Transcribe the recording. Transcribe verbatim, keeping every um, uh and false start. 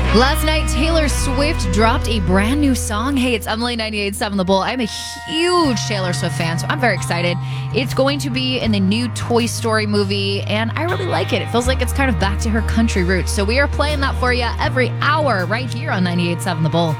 Last night, Taylor Swift dropped a brand new song. Hey, it's Emily ninety-eight point seven The Bull. I'm a huge Taylor Swift fan, so I'm very excited. It's going to be in the new Toy Story movie, and I really like it. It feels like it's kind of back to her country roots. So we are playing that for you every hour right here on ninety-eight point seven The Bull.